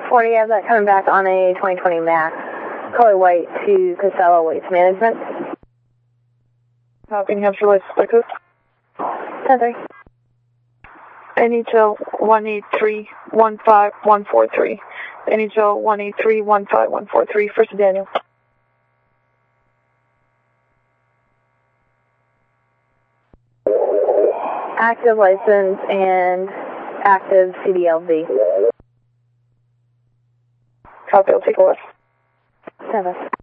40, I have that coming back on a 2020 Max. Color white to Casella Waste Management. Can you have your license by code? 10-3. NHL 183-15143. NHL 183-15143. First to Daniel. Active license and active CDLV. Copy, I'll take a look. 7.